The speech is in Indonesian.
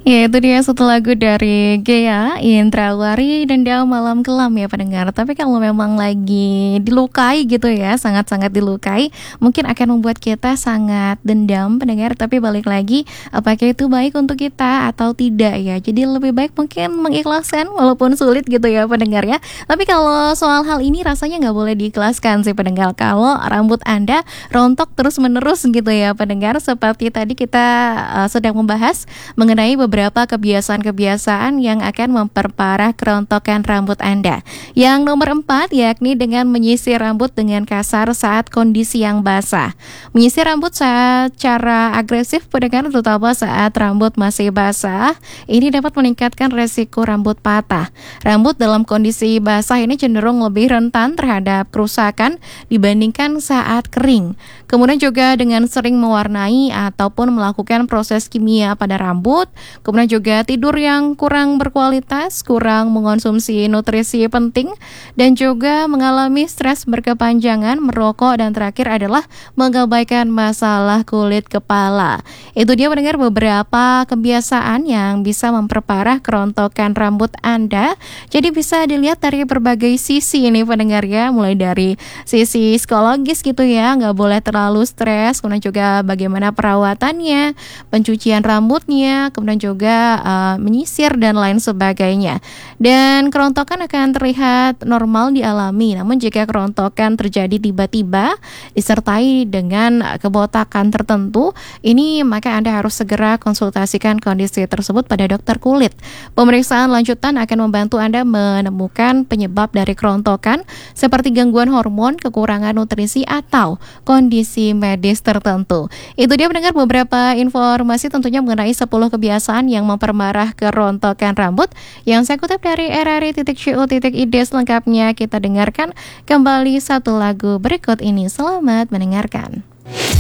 Ya itu dia satu lagu dari Gea, Indrawari, Dendam Malam Kelam ya pendengar. Tapi kalau memang lagi dilukai gitu ya, sangat-sangat dilukai, mungkin akan membuat kita sangat dendam pendengar. Tapi balik lagi, apakah itu baik untuk kita atau tidak ya. Jadi lebih baik mungkin mengikhlaskan walaupun sulit gitu ya pendengar ya. Tapi kalau soal hal ini rasanya nggak boleh diikhlaskan sih pendengar. Kalau rambut Anda rontok terus menerus gitu ya pendengar. Seperti tadi kita sedang membahas mengenai beberapa kebiasaan-kebiasaan yang akan memperparah kerontokan rambut Anda. Yang nomor 4 yakni dengan menyisir rambut dengan kasar saat kondisi yang basah. Menyisir rambut secara agresif pendengar terutama saat rambut masih basah, ini dapat meningkatkan resiko rambut patah. Rambut dalam kondisi basah ini cenderung lebih rentan terhadap kerusakan dibandingkan saat kering. Kemudian juga dengan sering mewarnai ataupun melakukan proses kimia pada rambut, kemudian juga tidur yang kurang berkualitas, kurang mengonsumsi nutrisi penting, dan juga mengalami stres berkepanjangan, merokok, dan terakhir adalah mengabaikan masalah kulit kepala. Itu dia mendengar beberapa kebiasaan yang bisa memperparah kerontokan rambut Anda. Jadi bisa dilihat dari berbagai sisi ini pendengar ya, mulai dari sisi psikologis gitu ya, nggak boleh terlalu stres, kemudian juga bagaimana perawatannya, pencucian rambutnya, kemudian juga menyisir dan lain sebagainya. Dan kerontokan akan terlihat normal dialami, namun jika kerontokan terjadi tiba-tiba disertai dengan kebotakan tertentu, ini maka Anda harus segera konsultasikan kondisi tersebut pada dokter kulit. Pemeriksaan lanjutan akan membantu Anda menemukan penyebab dari kerontokan seperti gangguan hormon, kekurangan nutrisi, atau kondisi medis tertentu. Itu dia mendengar beberapa informasi tentunya mengenai 10 kebiasaan yang memperparah kerontokan rambut yang saya kutip dari rri.co.id. Selengkapnya kita dengarkan kembali satu lagu berikut ini. Selamat mendengarkan.